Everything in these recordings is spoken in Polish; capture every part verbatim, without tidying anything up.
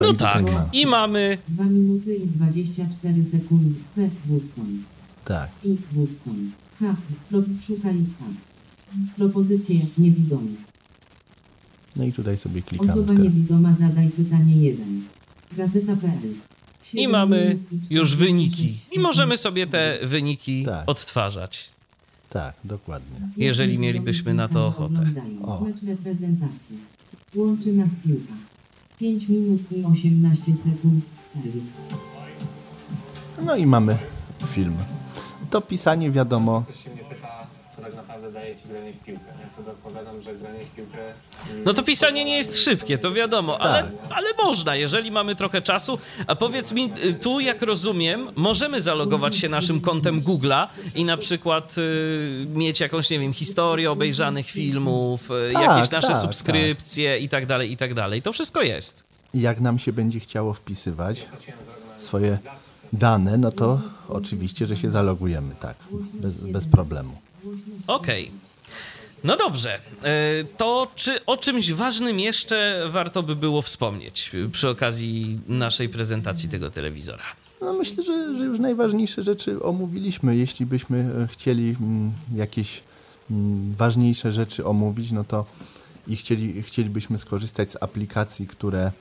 No i tak, mamy. i mamy... dwa minuty i dwadzieścia cztery sekundy. P. Woodton. Tak. I. Woodton. H. Pro, szukaj H. Propozycje niewidome. No i tutaj sobie klikamy. Osoba w te... niewidoma, zadaj pytanie jeden. Gazeta kropka pe el. I mamy już wyniki. I możemy sekund. sobie te wyniki Tak. odtwarzać. Tak, dokładnie. jeżeli mielibyśmy na to ochotę. O. Mecz reprezentacji. Łączy nas piłka. pięć minut i osiemnaście sekund celi. No i mamy film. To pisanie wiadomo. Ktoś się mnie pyta, co tak naprawdę daje ci granie w piłkę. Ja wtedy odpowiadam, że granie w piłkę... No to pisanie nie jest szybkie, to wiadomo, ale, ale można, jeżeli mamy trochę czasu. A powiedz mi, tu jak rozumiem, możemy zalogować się naszym kontem Google'a i na przykład y, mieć jakąś, nie wiem, historię obejrzanych filmów, y, Tak, jakieś nasze tak, subskrypcje i tak dalej, i tak dalej. To wszystko jest. Jak nam się będzie chciało wpisywać swoje dane, no to oczywiście, że się zalogujemy, tak, bez, bez problemu. Okej. No dobrze, e, to czy o czymś ważnym jeszcze warto by było wspomnieć przy okazji naszej prezentacji tego telewizora? No myślę, że, że już najważniejsze rzeczy omówiliśmy. Jeśli byśmy chcieli mm, jakieś mm, ważniejsze rzeczy omówić, no to i chcieli, chcielibyśmy skorzystać z aplikacji, które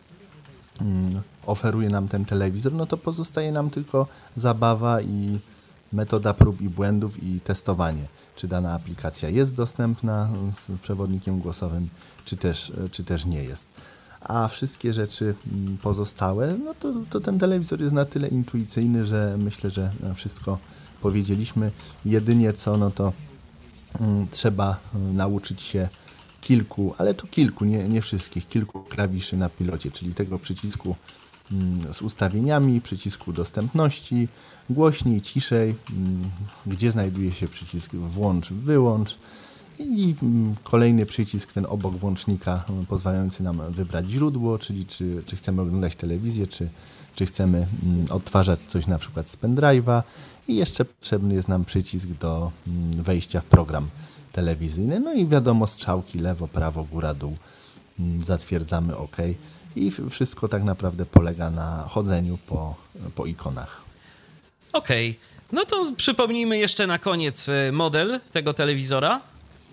mm, oferuje nam ten telewizor, no to pozostaje nam tylko zabawa i metoda prób i błędów i testowanie, czy dana aplikacja jest dostępna z przewodnikiem głosowym, czy też, czy też nie jest. A wszystkie rzeczy pozostałe, no to, to ten telewizor jest na tyle intuicyjny, że myślę, że wszystko powiedzieliśmy. Jedynie co, no to um, trzeba nauczyć się kilku, ale to kilku, nie, nie wszystkich, kilku klawiszy na pilocie, czyli tego przycisku um, z ustawieniami, przycisku dostępności, głośniej, ciszej, um, gdzie znajduje się przycisk włącz, wyłącz, i kolejny przycisk, ten obok włącznika, pozwalający nam wybrać źródło, czyli czy, czy chcemy oglądać telewizję, czy, czy chcemy odtwarzać coś na przykład z pendrive'a. I jeszcze potrzebny jest nam przycisk do wejścia w program telewizyjny. No i wiadomo, strzałki lewo, prawo, góra, dół. Zatwierdzamy OK. I wszystko tak naprawdę polega na chodzeniu po, po ikonach. Okej, no to przypomnijmy jeszcze na koniec model tego telewizora.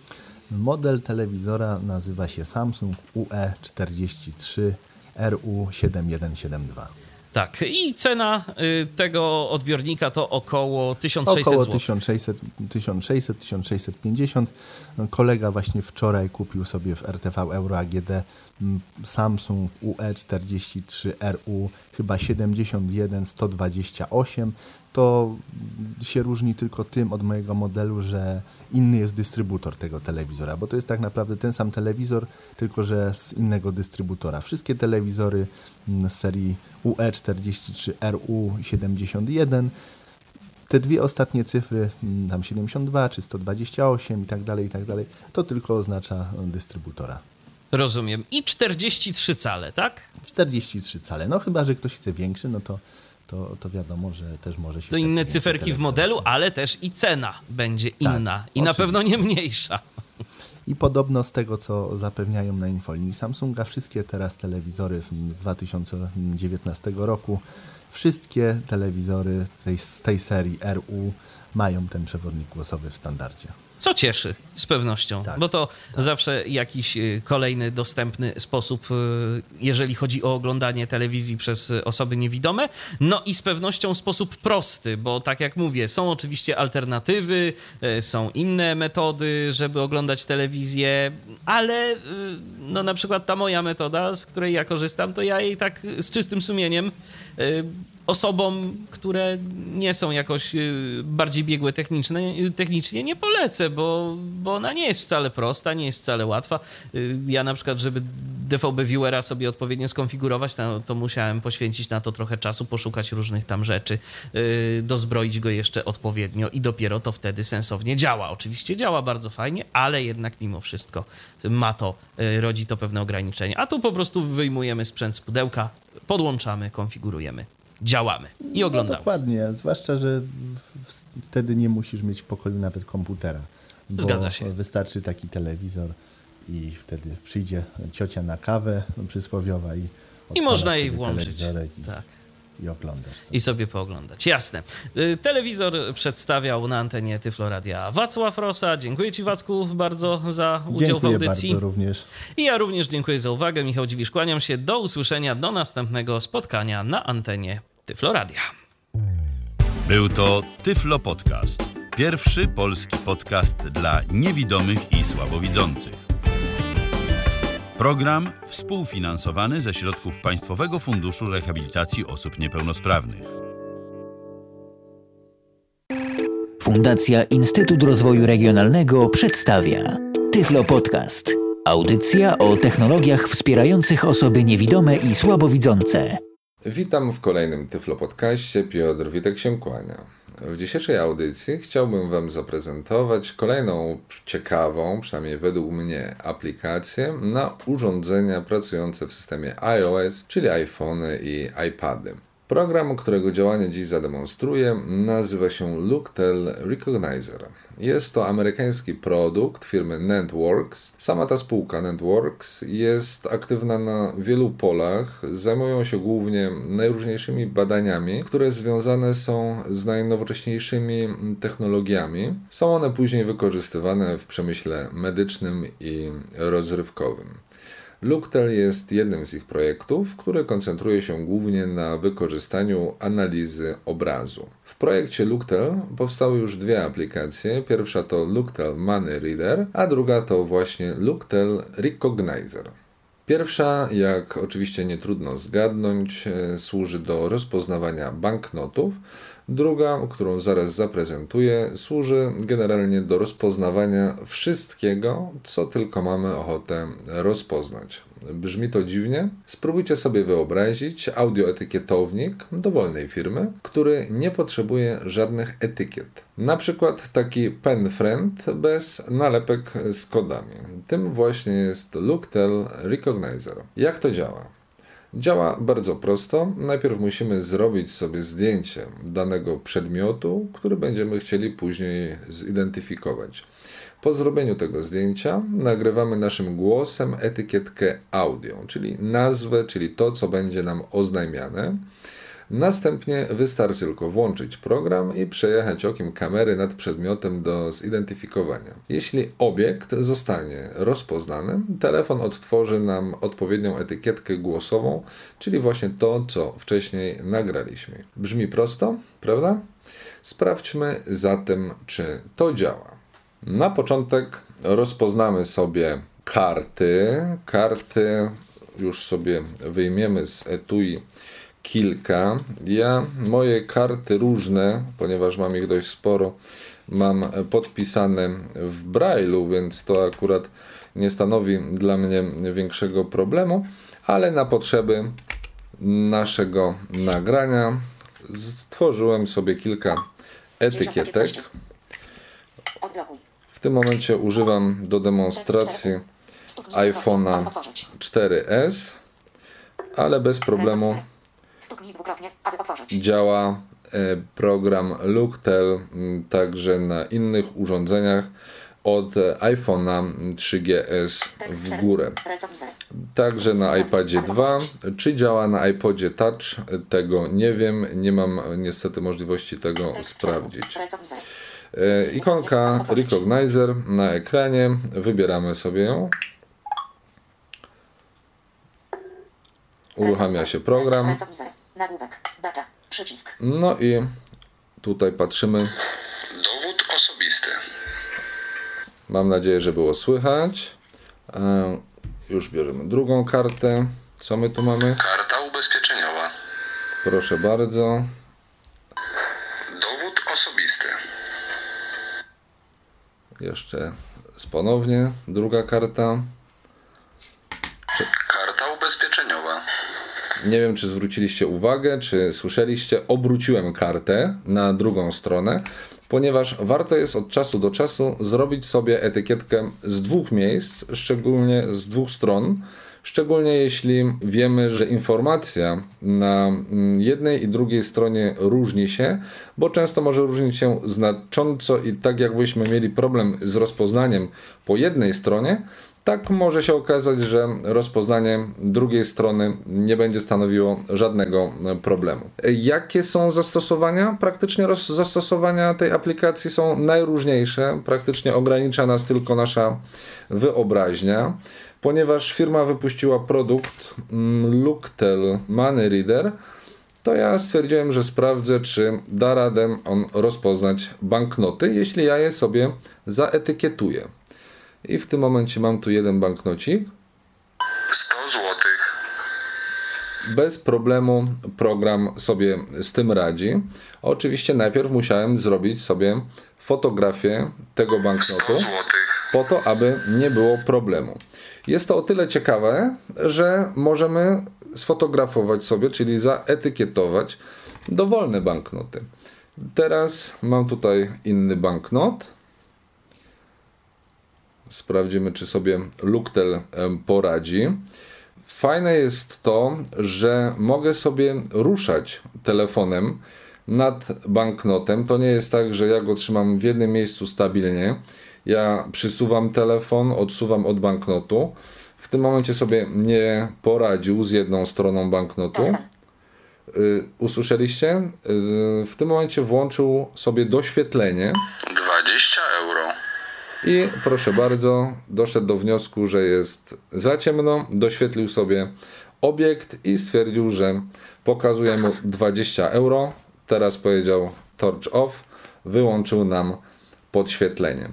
Model telewizora nazywa się Samsung U E czterdzieści trzy R U siedem jeden siedem dwa. Tak, i cena y, tego odbiornika to około tysiąc sześćset Około złotych. tysiąc sześćset, tysiąc sześćset, tysiąc sześćset pięćdziesiąt. Kolega właśnie wczoraj kupił sobie w R T V Euro A G D Samsung U E czterdzieści trzy R U chyba siedemdziesiąt jeden sto dwadzieścia osiem. To się różni tylko tym od mojego modelu, że inny jest dystrybutor tego telewizora, bo to jest tak naprawdę ten sam telewizor, tylko że z innego dystrybutora. Wszystkie telewizory z serii U E czterdzieści trzy R U siedemdziesiąt jeden, te dwie ostatnie cyfry, tam siedemdziesiąt dwa czy sto dwadzieścia osiem i tak dalej, i tak dalej, to tylko oznacza dystrybutora. Rozumiem. I czterdzieści trzy cale, tak? czterdzieści trzy cale. No chyba, że ktoś chce większy, no to To, to wiadomo, że też może się... To inne cyferki w modelu, ale też i cena będzie inna. Tak, I na oczywiście. pewno nie mniejsza. I podobno z tego, co zapewniają na infolinii Samsunga, wszystkie teraz telewizory z dwa tysiące dziewiętnastego roku, wszystkie telewizory z tej, z tej serii R U mają ten przewodnik głosowy w standardzie. Co cieszy, z pewnością, Tak, bo to tak. zawsze jakiś kolejny dostępny sposób, jeżeli chodzi o oglądanie telewizji przez osoby niewidome. No i z pewnością sposób prosty, bo tak jak mówię, są oczywiście alternatywy, są inne metody, żeby oglądać telewizję, ale no na przykład ta moja metoda, z której ja korzystam, to ja jej tak z czystym sumieniem osobom, które nie są jakoś bardziej biegłe techniczne, technicznie nie polecę, bo, bo ona nie jest wcale prosta, nie jest wcale łatwa. Ja na przykład, żeby D V B Viewera sobie odpowiednio skonfigurować, to, to musiałem poświęcić na to trochę czasu, poszukać różnych tam rzeczy, dozbroić go jeszcze odpowiednio i dopiero to wtedy sensownie działa. Oczywiście działa bardzo fajnie, ale jednak mimo wszystko ma to, rodzi to pewne ograniczenia. A tu po prostu wyjmujemy sprzęt z pudełka, podłączamy, konfigurujemy, działamy i oglądamy. No dokładnie, zwłaszcza, że w, wtedy nie musisz mieć w pokoju nawet komputera. Bo Zgadza się. Wystarczy taki telewizor i wtedy przyjdzie ciocia na kawę przysłowiowa i I można jej sobie włączyć. telewizorek I, Tak. i oglądasz sobie. I sobie pooglądać. Jasne. Y, Telewizor przedstawiał na antenie Tyfloradia Wacław Rosa. Dziękuję Ci, Wacku, bardzo za udział Dziękuję w audycji. bardzo również. I ja również dziękuję za uwagę. Michał Dziwisz, kłaniam się. Do usłyszenia, do następnego spotkania na antenie Tyfloradia. Był to Tyflo Podcast. Pierwszy polski podcast dla niewidomych i słabowidzących. Program współfinansowany ze środków Państwowego Funduszu Rehabilitacji Osób Niepełnosprawnych. Fundacja Instytut Rozwoju Regionalnego przedstawia Tyflo Podcast. Audycja o technologiach wspierających osoby niewidome i słabowidzące. Witam w kolejnym Tyflo Podcaście. Piotr Witek się kłania. W dzisiejszej audycji chciałbym Wam zaprezentować kolejną ciekawą, przynajmniej według mnie, aplikację na urządzenia pracujące w systemie iOS, czyli iPhony i iPady. Program, którego działanie dziś zademonstruję, nazywa się Looktel Recognizer. Jest to amerykański produkt firmy NantWorks. Sama ta spółka NantWorks jest aktywna na wielu polach. Zajmują się głównie najróżniejszymi badaniami, które związane są z najnowocześniejszymi technologiami. Są one później wykorzystywane w przemyśle medycznym i rozrywkowym. Looktel jest jednym z ich projektów, który koncentruje się głównie na wykorzystaniu analizy obrazu. W projekcie Looktel powstały już dwie aplikacje. Pierwsza to Looktel Money Reader, a druga to właśnie Looktel Recognizer. Pierwsza, jak oczywiście nie trudno zgadnąć, służy do rozpoznawania banknotów. Druga, którą zaraz zaprezentuję, służy generalnie do rozpoznawania wszystkiego, co tylko mamy ochotę rozpoznać. Brzmi to dziwnie? Spróbujcie sobie wyobrazić audioetykietownik dowolnej firmy, który nie potrzebuje żadnych etykiet. Na przykład taki Pen Friend bez nalepek z kodami. Tym właśnie jest Looktel Recognizer. Jak to działa? Działa bardzo prosto. Najpierw musimy zrobić sobie zdjęcie danego przedmiotu, który będziemy chcieli później zidentyfikować. Po zrobieniu tego zdjęcia nagrywamy naszym głosem etykietkę audio, czyli nazwę, czyli to, co będzie nam oznajmiane. Następnie wystarczy tylko włączyć program i przejechać okiem kamery nad przedmiotem do zidentyfikowania. Jeśli obiekt zostanie rozpoznany, telefon odtworzy nam odpowiednią etykietkę głosową, czyli właśnie to, co wcześniej nagraliśmy. Brzmi prosto, prawda? Sprawdźmy zatem, czy to działa. Na początek rozpoznamy sobie karty. Karty już sobie wyjmiemy z etui kilka. Ja moje karty różne, ponieważ mam ich dość sporo, mam podpisane w Braille'u, więc to akurat nie stanowi dla mnie większego problemu, ale na potrzeby naszego nagrania stworzyłem sobie kilka etykietek. W tym momencie używam do demonstracji iPhone'a cztery S, ale bez problemu działa program Looktel także na innych urządzeniach od iPhone'a trzy G S w górę. Także na iPadzie dwa. Czy działa na iPodzie Touch? Tego nie wiem. Nie mam niestety możliwości tego sprawdzić. Ikonka Recognizer na ekranie. Wybieramy sobie ją. Uruchamia się program. No i tutaj patrzymy. Dowód osobisty. Mam nadzieję, że było słychać. Już bierzemy drugą kartę. Co my tu mamy? Karta ubezpieczeniowa. Proszę bardzo. Dowód osobisty. Jeszcze ponownie. Druga karta. Karta ubezpieczeniowa. Nie wiem, czy zwróciliście uwagę, czy słyszeliście, obróciłem kartę na drugą stronę, ponieważ warto jest od czasu do czasu zrobić sobie etykietkę z dwóch miejsc, szczególnie z dwóch stron, szczególnie jeśli wiemy, że informacja na jednej i drugiej stronie różni się, bo często może różnić się znacząco i tak jakbyśmy mieli problem z rozpoznaniem po jednej stronie, tak może się okazać, że rozpoznanie drugiej strony nie będzie stanowiło żadnego problemu. Jakie są zastosowania? Praktycznie roz- zastosowania tej aplikacji są najróżniejsze. Praktycznie ogranicza nas tylko nasza wyobraźnia, ponieważ firma wypuściła produkt mm, Looktel Money Reader, to ja stwierdziłem, że sprawdzę, czy da radę on rozpoznać banknoty, jeśli ja je sobie zaetykietuję. I w tym momencie mam tu jeden banknocik. sto złotych. Bez problemu program sobie z tym radzi. Oczywiście najpierw musiałem zrobić sobie fotografię tego banknotu, sto złotych. po to, aby nie było problemu. Jest to o tyle ciekawe, że możemy sfotografować sobie, czyli zaetykietować dowolne banknoty. Teraz mam tutaj inny banknot. Sprawdzimy, czy sobie Looktel poradzi. Fajne jest to, że mogę sobie ruszać telefonem nad banknotem. To nie jest tak, że ja go trzymam w jednym miejscu stabilnie. Ja przysuwam telefon, odsuwam od banknotu. W tym momencie sobie nie poradził z jedną stroną banknotu. Yy, usłyszeliście? Yy, w tym momencie włączył sobie doświetlenie. dwadzieścia euro. I proszę bardzo, doszedł do wniosku, że jest za ciemno, doświetlił sobie obiekt i stwierdził, że pokazuje mu dwadzieścia euro. Teraz powiedział torch off, wyłączył nam podświetlenie.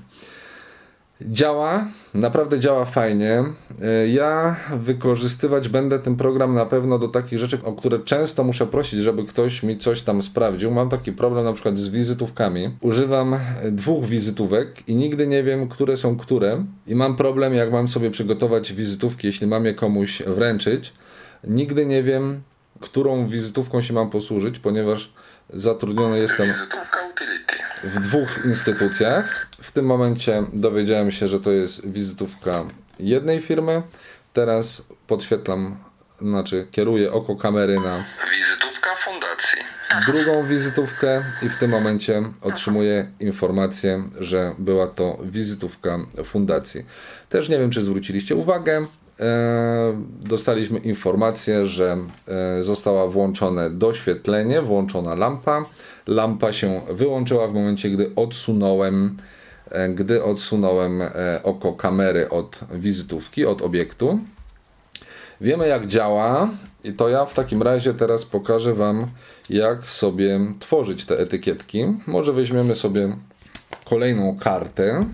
Działa, naprawdę działa fajnie. Ja wykorzystywać będę ten program na pewno do takich rzeczy, o które często muszę prosić, żeby ktoś mi coś tam sprawdził. Mam taki problem na przykład z wizytówkami. Używam dwóch wizytówek i nigdy nie wiem, które są które. I mam problem, jak mam sobie przygotować wizytówki, jeśli mam je komuś wręczyć. Nigdy nie wiem, którą wizytówką się mam posłużyć, ponieważ zatrudniony jestem Wizytówka utility. w dwóch instytucjach. W tym momencie dowiedziałem się, że to jest wizytówka jednej firmy. Teraz podświetlam, znaczy kieruję oko kamery na Wizytówka fundacji. drugą wizytówkę i w tym momencie otrzymuję informację, że była to wizytówka fundacji. Też nie wiem, czy zwróciliście uwagę. Dostaliśmy informację, że została włączone doświetlenie, włączona lampa. Lampa się wyłączyła w momencie, gdy odsunąłem, gdy odsunąłem oko kamery od wizytówki, od obiektu. Wiemy, jak działa i to ja w takim razie teraz pokażę Wam, jak sobie tworzyć te etykietki. Może weźmiemy sobie kolejną kartę.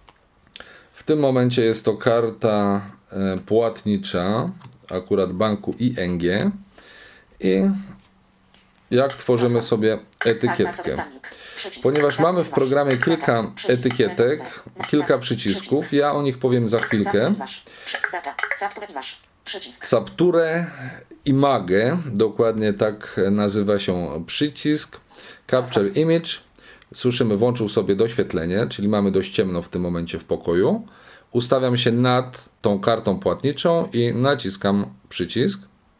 W tym momencie jest to karta płatnicza, akurat banku I N G, i jak tworzymy sobie etykietkę. Ponieważ mamy w programie kilka etykietek, kilka przycisków, ja o nich powiem za chwilkę. Capture Image, dokładnie tak nazywa się przycisk. Capture Image. Słyszymy, włączył sobie doświetlenie, czyli mamy dość ciemno w tym momencie w pokoju. Ustawiam się nad tą kartą płatniczą i naciskam przycisk.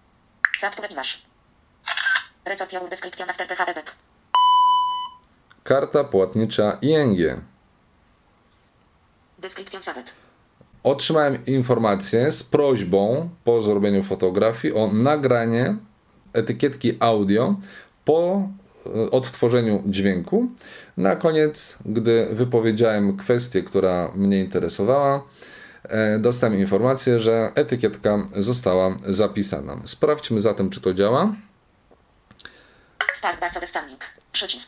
Karta płatnicza I N G. Otrzymałem informację z prośbą po zrobieniu fotografii o nagranie etykietki audio po odtworzeniu dźwięku. Na koniec, gdy wypowiedziałem kwestię, która mnie interesowała, dostałem informację, że etykietka została zapisana. Sprawdźmy zatem, czy to działa. Start bardzo stanik. Przycisk.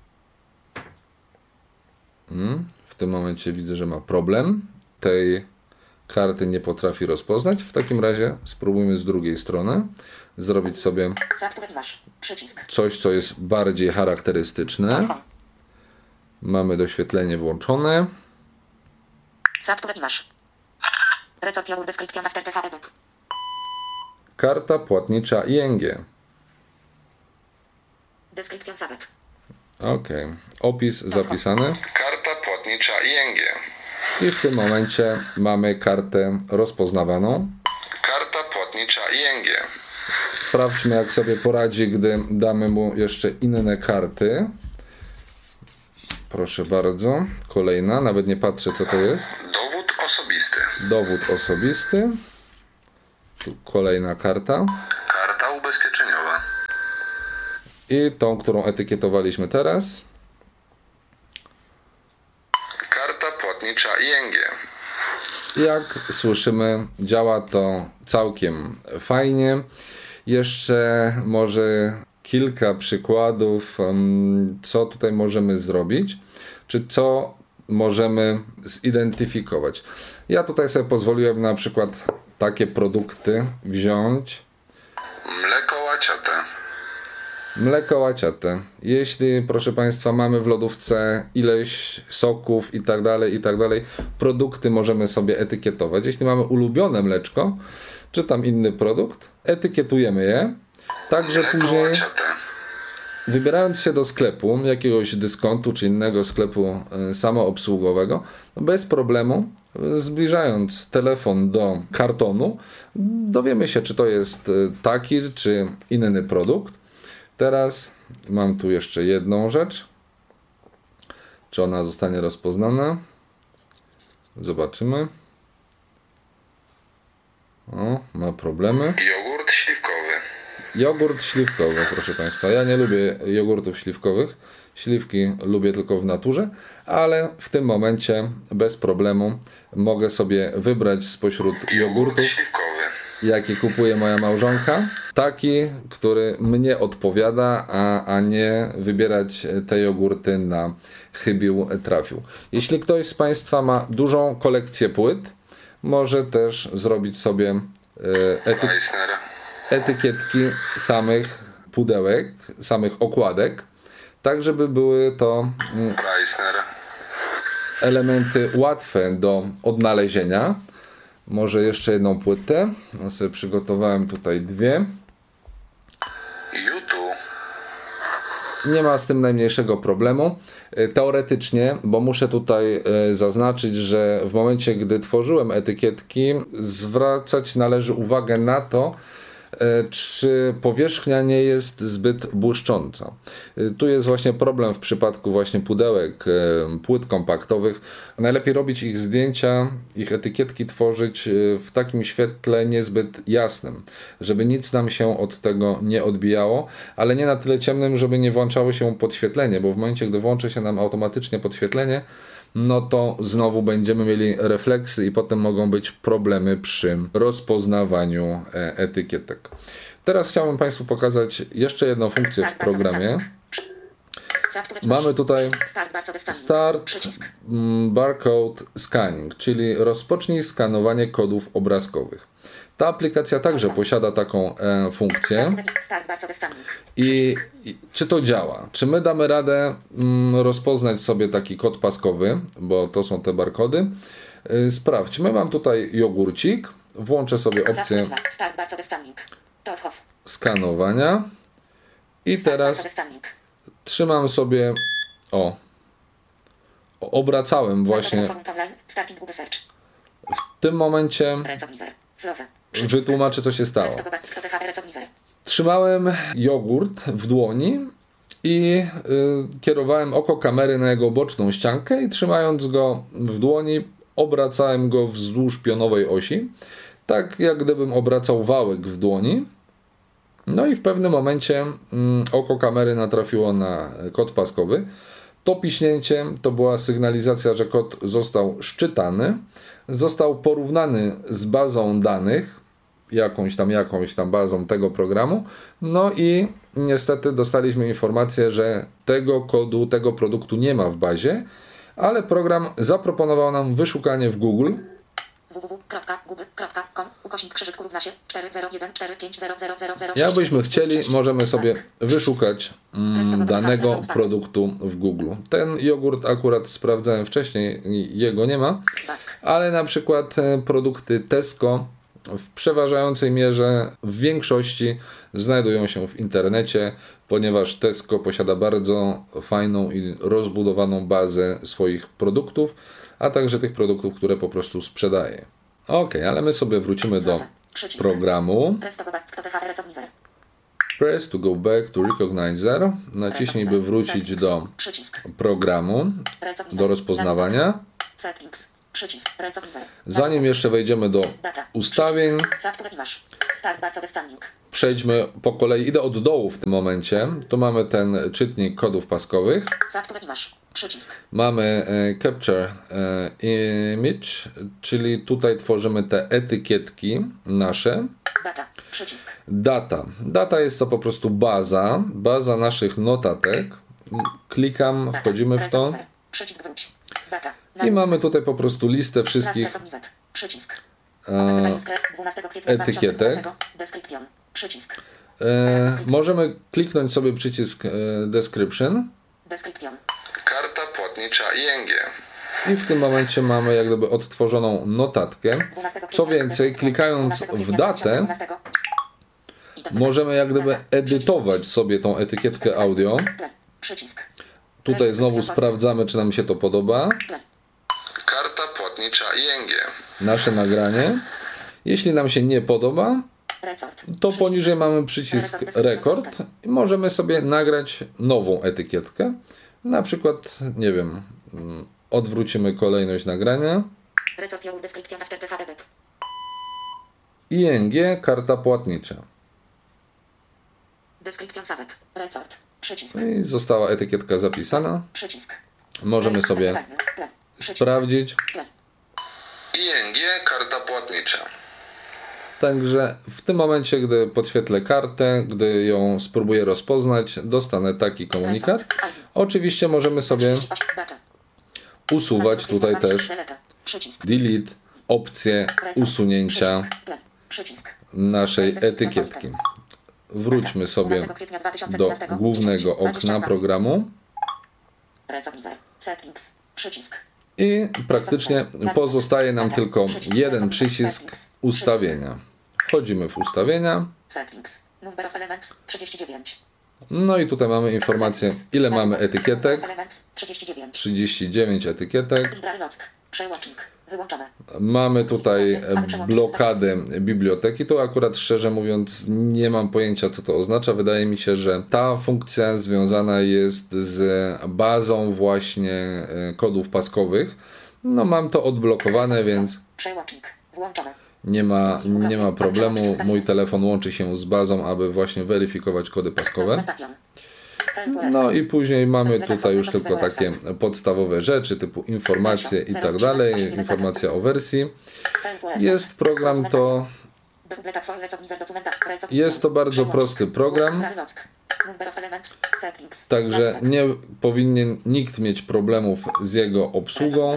Hmm, w tym momencie widzę, że ma problem. Tej karty nie potrafi rozpoznać. W takim razie spróbujmy z drugiej strony zrobić sobie coś, co jest bardziej charakterystyczne. Mamy doświetlenie włączone. Karta płatnicza I N G. Ok. Opis zapisany. Karta płatnicza I N G. I w tym momencie mamy kartę rozpoznawaną. Karta płatnicza I N G. Sprawdźmy, jak sobie poradzi, gdy damy mu jeszcze inne karty. Proszę bardzo. Kolejna, nawet nie patrzę, co to jest. Dowód osobisty. Dowód osobisty. Tu kolejna karta. Karta ubezpieczeniowa. I tą, którą etykietowaliśmy teraz. Karta płatnicza I N G. Jak słyszymy, działa to całkiem fajnie. Jeszcze może kilka przykładów, co tutaj możemy zrobić, czy co możemy zidentyfikować. Ja tutaj sobie pozwoliłem na przykład takie produkty wziąć. Mleko łaciate. Mleko łaciate. Jeśli, proszę Państwa, mamy w lodówce ileś soków i tak dalej, i tak dalej, produkty możemy sobie etykietować. Jeśli mamy ulubione mleczko, czy tam inny produkt, etykietujemy je, tak że później, wybierając się do sklepu, jakiegoś dyskontu czy innego sklepu samoobsługowego, bez problemu, zbliżając telefon do kartonu, dowiemy się, czy to jest taki, czy inny produkt. Teraz mam tu jeszcze jedną rzecz. Czy ona zostanie rozpoznana? Zobaczymy. O, ma problemy. Jogurt śliwkowy. Jogurt śliwkowy, proszę Państwa. Ja nie lubię jogurtów śliwkowych. Śliwki lubię tylko w naturze, ale w tym momencie bez problemu mogę sobie wybrać spośród jogurtów, jaki kupuje moja małżonka, taki, który mnie odpowiada, a, a nie wybierać te jogurty na chybił trafił. Jeśli ktoś z Państwa ma dużą kolekcję płyt, może też zrobić sobie ety etykietki samych pudełek, samych okładek, tak żeby były to elementy łatwe do odnalezienia. Może jeszcze jedną płytę. Ja sobie przygotowałem tutaj dwie. YouTube. Nie ma z tym najmniejszego problemu. Teoretycznie, bo muszę tutaj zaznaczyć, że w momencie, gdy tworzyłem etykietki, zwracać należy uwagę na to, czy powierzchnia nie jest zbyt błyszcząca. Tu jest właśnie problem w przypadku właśnie pudełek, płyt kompaktowych. Najlepiej robić ich zdjęcia, ich etykietki tworzyć w takim świetle niezbyt jasnym, żeby nic nam się od tego nie odbijało, ale nie na tyle ciemnym, żeby nie włączało się podświetlenie, bo w momencie, gdy włączy się nam automatycznie podświetlenie, no to znowu będziemy mieli refleksy i potem mogą być problemy przy rozpoznawaniu etykietek. Teraz chciałbym Państwu pokazać jeszcze jedną funkcję w programie. Mamy tutaj Start Barcode Scanning, czyli rozpocznij skanowanie kodów obrazkowych. Ta aplikacja także posiada taką e, funkcję. I, I czy to działa? Czy my damy radę mm, rozpoznać sobie taki kod paskowy, bo to są te barkody? Yy, sprawdźmy. Mam tutaj jogurcik. Włączę sobie opcję skanowania. I teraz trzymam sobie... O! Obracałem właśnie. W tym momencie wytłumaczę, co się stało. Trzymałem jogurt w dłoni i y, kierowałem oko kamery na jego boczną ściankę i trzymając go w dłoni obracałem go wzdłuż pionowej osi, tak jak gdybym obracał wałek w dłoni. No i w pewnym momencie y, oko kamery natrafiło na kod paskowy. To piśnięcie to była sygnalizacja, że kod został szczytany, został porównany z bazą danych, jakąś tam, jakąś tam bazą tego programu, no i niestety dostaliśmy informację, że tego kodu, tego produktu nie ma w bazie, ale program zaproponował nam wyszukanie w Google. Jakbyśmy chcieli, możemy sobie wyszukać mm, danego produktu w Google. Ten jogurt akurat sprawdzałem wcześniej, jego nie ma, ale na przykład produkty Tesco w przeważającej mierze w większości znajdują się w internecie, ponieważ Tesco posiada bardzo fajną i rozbudowaną bazę swoich produktów, a także tych produktów, które po prostu sprzedaje. Ok, ale my sobie wrócimy do programu. Press to go back to recognizer. Naciśnij, by wrócić do programu, do rozpoznawania. Przycisk. Pracownizer. Zanim jeszcze wejdziemy do Data. ustawień, Capture image. Start bardzo stunning. przejdźmy po kolei. Idę od dołu w tym momencie. Tu mamy ten czytnik kodów paskowych. Capture image. Przycisk. Mamy e, Capture e, Image, czyli tutaj tworzymy te etykietki nasze. Data. Przycisk. Data. Data jest to po prostu baza, baza naszych notatek. Klikam, Data. wchodzimy w to Pracownizer. Przycisk wróć. Data. i mamy tutaj po prostu listę wszystkich Pracownizer. Przycisk. e, dwunastego kwietnia etykietek. dwa tysiące dwudziestego. Description. Przycisk. E, możemy kliknąć sobie przycisk e, Description Description. Karta płatnicza I N G. i w tym momencie mamy jak gdyby odtworzoną notatkę. Co więcej, klikając w datę, możemy jak gdyby edytować sobie tą etykietkę audio. Przycisk. Tutaj znowu sprawdzamy, czy nam się to podoba. Karta płatnicza I N G. Nasze nagranie. Jeśli nam się nie podoba, Resort. to poniżej mamy przycisk rekord i możemy sobie nagrać nową etykietkę. Na przykład, nie wiem, odwrócimy kolejność nagrania. Resort your description after the edit. I N G, karta płatnicza. Description saved. Resort. Przycisk. I została etykietka zapisana. Przycisk. Możemy sobie sprawdzić. I N G, karta płatnicza. Także w tym momencie, gdy podświetlę kartę, gdy ją spróbuję rozpoznać, dostanę taki komunikat. Oczywiście możemy sobie usuwać tutaj też delete, opcję usunięcia naszej etykietki. Wróćmy sobie do głównego okna programu i praktycznie pozostaje nam tylko jeden przycisk ustawienia. Wchodzimy w ustawienia. No i tutaj mamy informację, ile mamy etykietek. trzydzieści dziewięć etykietek. Mamy tutaj blokadę biblioteki. To akurat szczerze mówiąc nie mam pojęcia, co to oznacza. Wydaje mi się, że ta funkcja związana jest z bazą właśnie kodów paskowych. No mam to odblokowane, więc nie ma, nie ma problemu. Mój telefon łączy się z bazą, aby właśnie weryfikować kody paskowe. No i później mamy tutaj już tylko takie podstawowe rzeczy typu informacje i tak dalej, informacja o wersji. Jest program to, jest to bardzo prosty program, także nie powinien nikt mieć problemów z jego obsługą.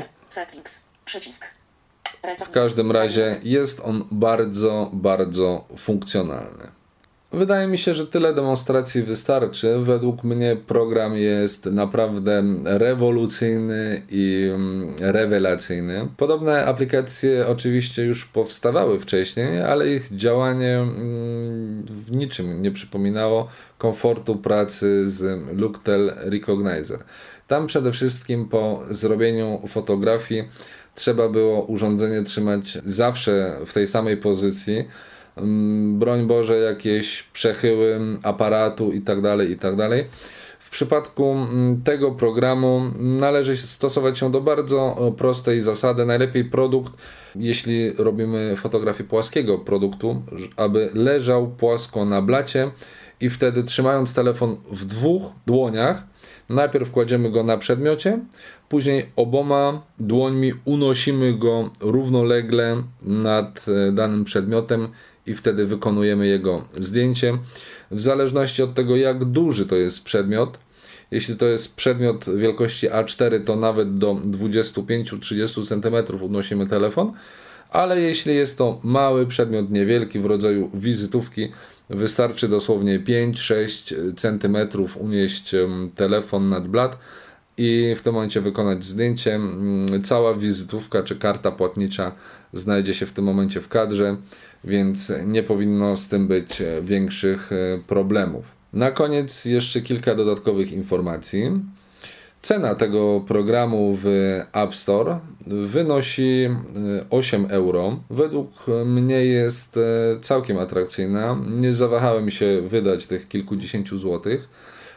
W każdym razie jest on bardzo, bardzo funkcjonalny. Wydaje mi się, że tyle demonstracji wystarczy. Według mnie program jest naprawdę rewolucyjny i rewelacyjny. Podobne aplikacje oczywiście już powstawały wcześniej, ale ich działanie w niczym nie przypominało komfortu pracy z Luktel Recognizer. Tam przede wszystkim po zrobieniu fotografii trzeba było urządzenie trzymać zawsze w tej samej pozycji. Broń Boże, jakieś przechyły aparatu i tak dalej, i tak dalej. W przypadku tego programu należy stosować się do bardzo prostej zasady. Najlepiej produkt, jeśli robimy fotografię płaskiego produktu, aby leżał płasko na blacie i wtedy trzymając telefon w dwóch dłoniach, najpierw kładziemy go na przedmiocie, później oboma dłońmi unosimy go równolegle nad danym przedmiotem i wtedy wykonujemy jego zdjęcie. W zależności od tego, jak duży to jest przedmiot, jeśli to jest przedmiot wielkości A cztery, to nawet do dwadzieścia pięć do trzydziestu centymetrów unosimy telefon, ale jeśli jest to mały przedmiot, niewielki, w rodzaju wizytówki, wystarczy dosłownie pięć do sześciu centymetrów unieść telefon nad blat i w tym momencie wykonać zdjęcie. Cała wizytówka czy karta płatnicza znajdzie się w tym momencie w kadrze, więc nie powinno z tym być większych problemów. Na koniec jeszcze kilka dodatkowych informacji. Cena tego programu w App Store wynosi osiem euro. Według mnie jest całkiem atrakcyjna. Nie zawahałem się wydać tych kilkudziesięciu złotych.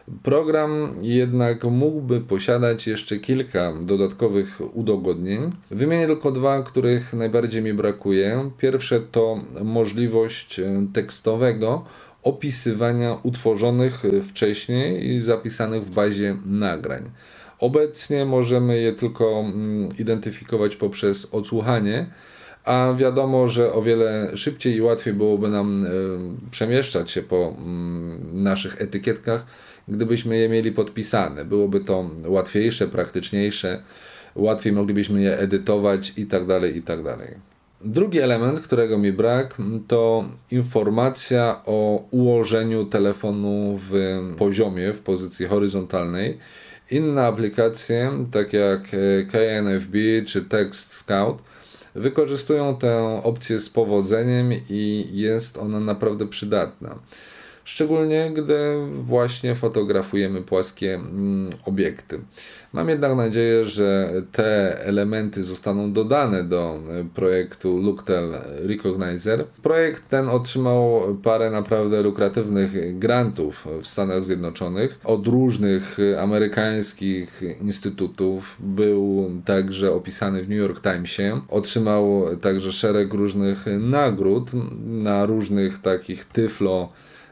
Program jednak mógłby posiadać jeszcze kilka dodatkowych udogodnień. Wymienię tylko dwa, których najbardziej mi brakuje. Pierwsze to możliwość tekstowego opisywania utworzonych wcześniej i zapisanych w bazie nagrań. Obecnie możemy je tylko identyfikować poprzez odsłuchanie, a wiadomo, że o wiele szybciej i łatwiej byłoby nam y, przemieszczać się po y, naszych etykietkach, gdybyśmy je mieli podpisane. Byłoby to łatwiejsze, praktyczniejsze, łatwiej moglibyśmy je edytować i tak dalej, i tak dalej. Drugi element, którego mi brak, to informacja o ułożeniu telefonu w poziomie, w pozycji horyzontalnej. Inne aplikacje, tak jak K N F B czy Text Scout, wykorzystują tę opcję z powodzeniem i jest ona naprawdę przydatna. Szczególnie gdy właśnie fotografujemy płaskie mm, obiekty. Mam jednak nadzieję, że te elementy zostaną dodane do projektu Looktel Recognizer. Projekt ten otrzymał parę naprawdę lukratywnych grantów w Stanach Zjednoczonych od różnych amerykańskich instytutów. Był także opisany w New York Timesie. Otrzymał także szereg różnych nagród na różnych takich tyflo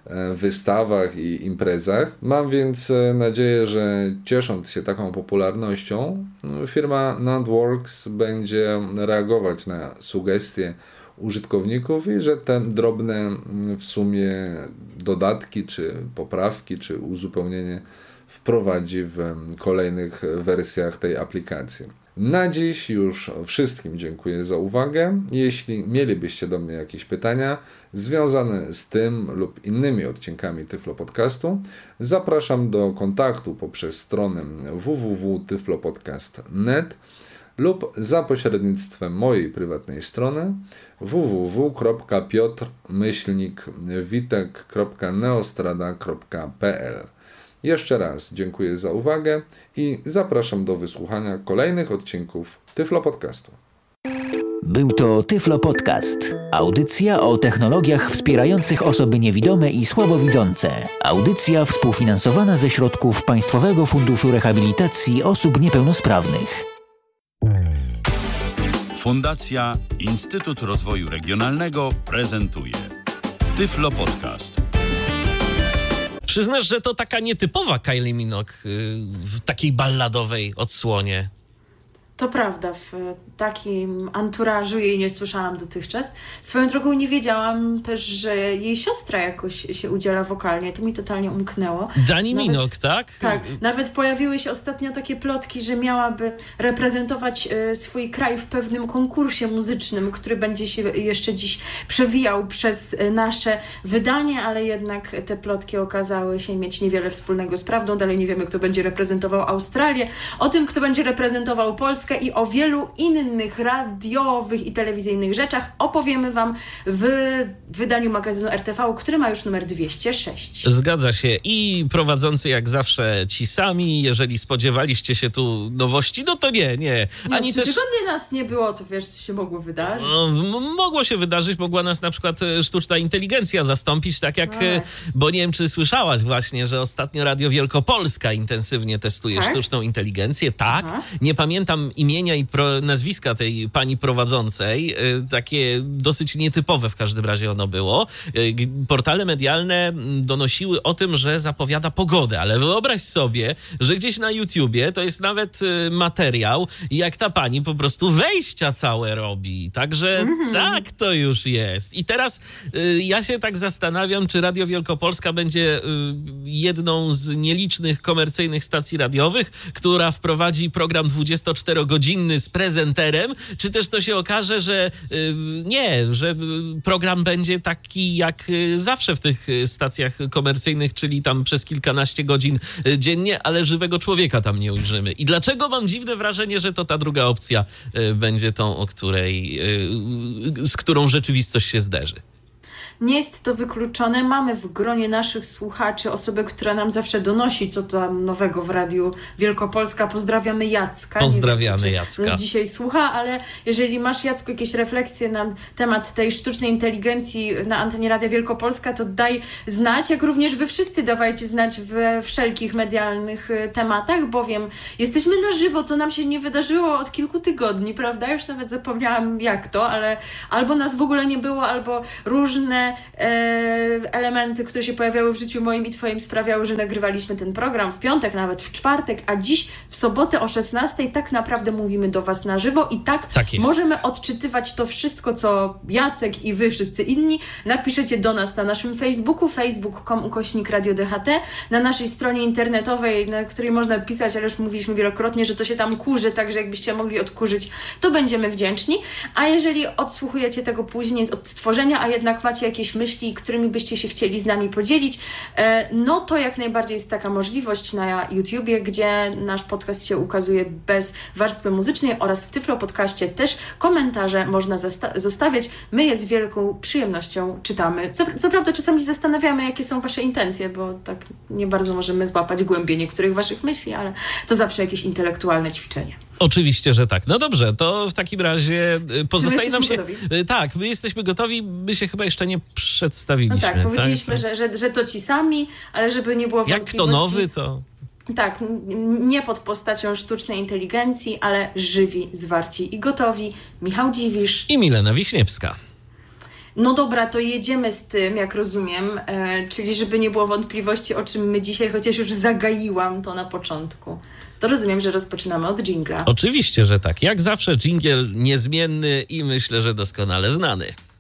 wystawach i imprezach. Mam więc nadzieję, że ciesząc się taką popularnością, firma NantWorks będzie reagować na sugestie użytkowników i że te drobne w sumie dodatki, czy poprawki, czy uzupełnienie wprowadzi w kolejnych wersjach tej aplikacji. Na dziś już wszystkim dziękuję za uwagę. Jeśli mielibyście do mnie jakieś pytania związane z tym lub innymi odcinkami Tyflo Podcastu, zapraszam do kontaktu poprzez stronę w w w kropka tyflopodcast kropka net lub za pośrednictwem mojej prywatnej strony w w w kropka piotr myślnik witek kropka neostrada kropka p l. Jeszcze raz dziękuję za uwagę i zapraszam do wysłuchania kolejnych odcinków Tyflo Podcastu. Był to Tyflo Podcast. Audycja o technologiach wspierających osoby niewidome i słabowidzące. Audycja współfinansowana ze środków Państwowego Funduszu Rehabilitacji Osób Niepełnosprawnych. Fundacja Instytut Rozwoju Regionalnego prezentuje Tyflo Podcast. Przyznasz, że to taka nietypowa Kylie Minogue w takiej balladowej odsłonie. To prawda, w takim anturażu jej nie słyszałam dotychczas. Swoją drogą nie wiedziałam też, że jej siostra jakoś się udziela wokalnie. To mi totalnie umknęło. Dani Nawet, Minogue, tak? Tak. Nawet pojawiły się ostatnio takie plotki, że miałaby reprezentować y, swój kraj w pewnym konkursie muzycznym, który będzie się jeszcze dziś przewijał przez y, nasze wydanie, ale jednak te plotki okazały się mieć niewiele wspólnego z prawdą. Dalej nie wiemy, kto będzie reprezentował Australię. O tym, kto będzie reprezentował Polskę i o wielu innych radiowych i telewizyjnych rzeczach opowiemy Wam w wydaniu magazynu R T V, który ma już numer dwieście sześć. Zgadza się. I prowadzący jak zawsze ci sami. Jeżeli spodziewaliście się tu nowości, no to nie, nie. Ani no, też tygodnie nas nie było, to wiesz, co się mogło wydarzyć. No, m- mogło się wydarzyć, mogła nas na przykład sztuczna inteligencja zastąpić, tak jak, Ale. bo nie wiem, czy słyszałaś właśnie, że ostatnio Radio Wielkopolska intensywnie testuje tak? sztuczną inteligencję. Tak, Aha. nie pamiętam imienia i pro, nazwiska tej pani prowadzącej, takie dosyć nietypowe w każdym razie ono było. Portale medialne donosiły o tym, że zapowiada pogodę, ale wyobraź sobie, że gdzieś na YouTubie to jest nawet materiał, jak ta pani po prostu wejścia całe robi. Także mm-hmm. tak to już jest. I teraz y, ja się tak zastanawiam, czy Radio Wielkopolska będzie y, jedną z nielicznych komercyjnych stacji radiowych, która wprowadzi program dwudziestoczterogodzinny z prezenterem, czy też to się okaże, że y, nie, że program będzie taki jak zawsze w tych stacjach komercyjnych, czyli tam przez kilkanaście godzin dziennie, ale żywego człowieka tam nie ujrzymy. I dlaczego mam dziwne wrażenie, że to ta druga opcja y, będzie tą, o której, y, z którą rzeczywistość się zderzy? nie jest to wykluczone. Mamy w gronie naszych słuchaczy osobę, która nam zawsze donosi, co tam nowego w Radiu Wielkopolska. Pozdrawiamy Jacka. Pozdrawiamy nie wiem, Jacka. Nas dzisiaj słucha, ale jeżeli masz, Jacku, jakieś refleksje na temat tej sztucznej inteligencji na antenie Radia Wielkopolska, to daj znać, jak również wy wszyscy dawajcie znać we wszelkich medialnych tematach, bowiem jesteśmy na żywo, co nam się nie wydarzyło od kilku tygodni, prawda? Już nawet zapomniałam jak to, ale albo nas w ogóle nie było, albo różne e, elementy, które się pojawiały w życiu moim i twoim sprawiały, że nagrywaliśmy ten program w piątek, nawet w czwartek, a dziś w sobotę o szesnastej tak naprawdę mówimy do was na żywo i tak, tak możemy odczytywać to wszystko, co Jacek i wy wszyscy inni napiszecie do nas na naszym Facebooku, facebook kropka com ukośnik Radio D H T, na naszej stronie internetowej, na której można pisać, ale już mówiliśmy wielokrotnie, że to się tam kurzy, także jakbyście mogli odkurzyć, to będziemy wdzięczni. A jeżeli odsłuchujecie tego później z odtworzenia, a jednak macie jakieś myśli, którymi byście się chcieli z nami podzielić, no to jak najbardziej jest taka możliwość na YouTubie, gdzie nasz podcast się ukazuje bez warstwy muzycznej oraz w Tyflo Podcaście też komentarze można zasta- zostawiać. My je z wielką przyjemnością czytamy. Co, co prawda czasami zastanawiamy, jakie są wasze intencje, bo tak nie bardzo możemy złapać głębię niektórych waszych myśli, ale to zawsze jakieś intelektualne ćwiczenie. Oczywiście, że tak. No dobrze, to w takim razie pozostaje nam się... Gotowi? Tak, my jesteśmy gotowi, my się chyba jeszcze nie przedstawiliśmy. No tak, powiedzieliśmy, tak? Że, że, że to ci sami, ale żeby nie było Jak wątpliwości... kto nowy, to... Tak, nie pod postacią sztucznej inteligencji, ale żywi, zwarci i gotowi. Michał Dziwisz i Milena Wiśniewska. No dobra, to jedziemy z tym, jak rozumiem, e, czyli żeby nie było wątpliwości, o czym my dzisiaj, chociaż już zagaiłam to na początku. To rozumiem, że rozpoczynamy od dżingla. Oczywiście, że tak. Jak zawsze dżingiel niezmienny i myślę, że doskonale znany.